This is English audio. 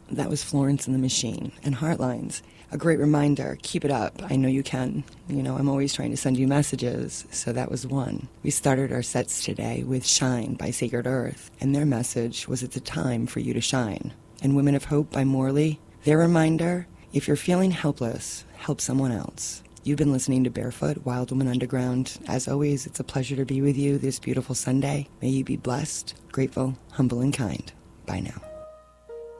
That was Florence and the Machine. And Heartlines, a great reminder. Keep it up. I know you can. You know, I'm always trying to send you messages, so that was one. We started our sets today with Shine by Sacred Earth, and their message was it's a time for you to shine. And Women of Hope by Morley, their reminder, if you're feeling helpless, help someone else. You've been listening to Barefoot, Wild Woman Underground. As always, it's a pleasure to be with you this beautiful Sunday. May you be blessed, grateful, humble, and kind. Bye now.